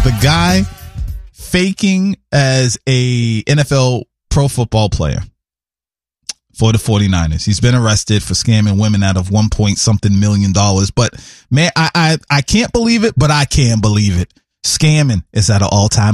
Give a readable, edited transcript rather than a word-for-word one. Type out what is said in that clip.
the guy faking as a NFL pro football player for the 49ers. He's been arrested for scamming women out of $1.something million. But man, I can't believe it, but I can believe it. Scamming is at an all-time